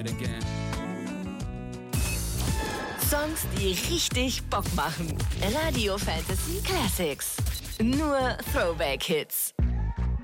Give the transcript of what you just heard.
it again. Songs, die richtig Bock machen. Radio Fantasy Classics. Nur Throwback-Hits.